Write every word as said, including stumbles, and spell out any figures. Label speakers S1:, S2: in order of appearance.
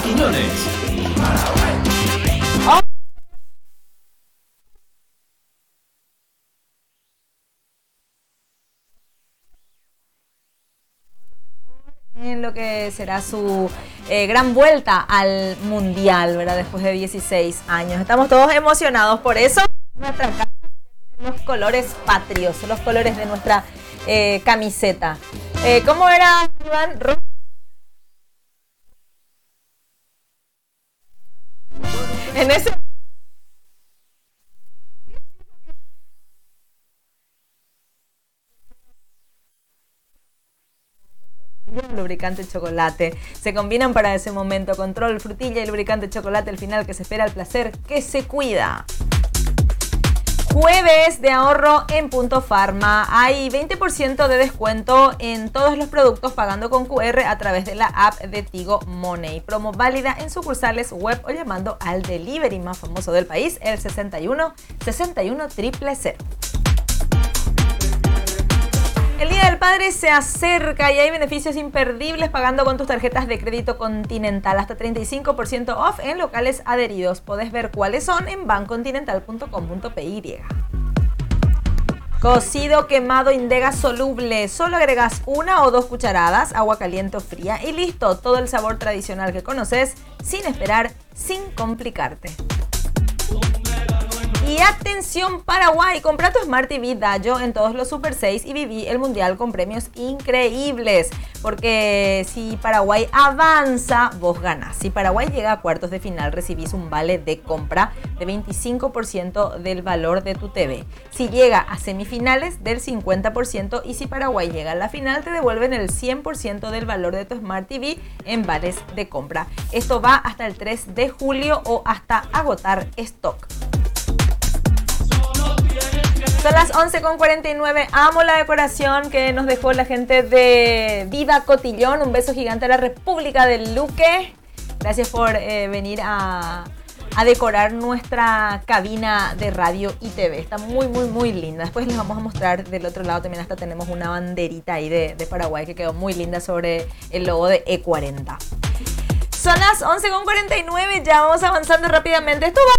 S1: opiniones.
S2: Oh. En lo que será su eh, gran vuelta al Mundial, ¿verdad? Después de dieciséis años. Estamos todos emocionados por eso. Nuestra casa tiene los colores patrios, los colores de nuestra eh, camiseta. Eh, ¿Cómo era, Iván? En ese lubricante chocolate. Se combinan para ese momento. Control, frutilla y lubricante chocolate. Al final que se espera el placer que se cuida. Jueves de ahorro en Punto Pharma. Hay veinte por ciento de descuento en todos los productos pagando con cu erre a través de la app de Tigo Money. Promo válida en sucursales web o llamando al delivery más famoso del país, el sesenta y uno sesenta y uno cero cero cero. El Día del Padre se acerca y hay beneficios imperdibles pagando con tus tarjetas de crédito Continental. Hasta treinta y cinco por ciento off en locales adheridos. Podés ver cuáles son en bancontinental punto com punto pe y. Cocido quemado Indega soluble. Solo agregas una o dos cucharadas, agua caliente o fría y listo. Todo el sabor tradicional que conoces, sin esperar, sin complicarte. Y atención Paraguay, compra tu Smart T V Dayo en todos los Super seis y viví el Mundial con premios increíbles. Porque si Paraguay avanza, vos ganás. Si Paraguay llega a cuartos de final, recibís un vale de compra de veinticinco por ciento del valor de tu T V. Si llega a semifinales, del cincuenta por ciento. Y si Paraguay llega a la final, te devuelven el cien por ciento del valor de tu Smart T V en vales de compra. Esto va hasta el tres de julio o hasta agotar stock. Son las once con cuarenta y nueve. Amo la decoración que nos dejó la gente de Viva Cotillón. Un beso gigante a la República del Luque. Gracias por eh, venir a, a decorar nuestra cabina de radio y T V. Está muy, muy, muy linda. Después les vamos a mostrar del otro lado. También hasta tenemos una banderita ahí de, de Paraguay que quedó muy linda sobre el logo de E cuarenta. Son las once con cuarenta y nueve. Ya vamos avanzando rápidamente. Esto va